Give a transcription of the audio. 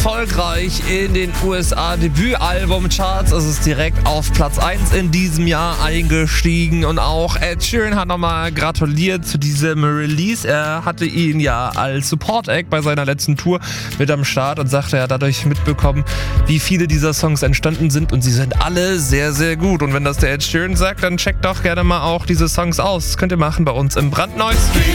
erfolgreich in den USA Debütalbum-Charts. Es ist direkt auf Platz 1 in diesem Jahr eingestiegen und auch Ed Sheeran hat nochmal gratuliert zu diesem Release. Er hatte ihn ja als Support-Act bei seiner letzten Tour mit am Start und sagte, er hat dadurch mitbekommen, wie viele dieser Songs entstanden sind und sie sind alle sehr, sehr gut. Und wenn das der Ed Sheeran sagt, dann checkt doch gerne mal auch diese Songs aus. Das könnt ihr machen bei uns im brandneuen Stream.